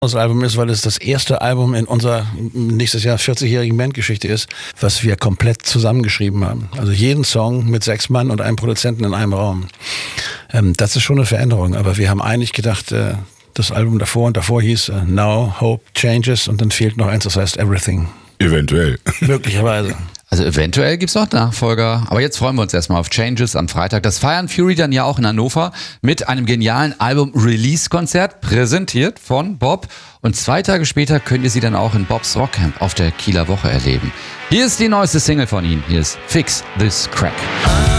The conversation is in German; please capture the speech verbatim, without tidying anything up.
Das Album ist, weil es das erste Album in unserer nächstes Jahr vierzigjährigen Bandgeschichte ist, was wir komplett zusammengeschrieben haben. Also jeden Song mit sechs Mann und einem Produzenten in einem Raum. Ähm, das ist schon eine Veränderung, aber wir haben eigentlich gedacht, äh, das Album davor und davor hieß äh, Now, Hope, Changes und dann fehlt noch eins, das heißt Everything. Eventuell. Möglicherweise. Also eventuell gibt's noch Nachfolger. Aber jetzt freuen wir uns erstmal auf Changes am Freitag. Das feiern Fury dann ja auch in Hannover mit einem genialen Album-Release-Konzert, präsentiert von Bob. Und zwei Tage später könnt ihr sie dann auch in Bobs Rockcamp auf der Kieler Woche erleben. Hier ist die neueste Single von ihnen. Hier ist Fix This Crack.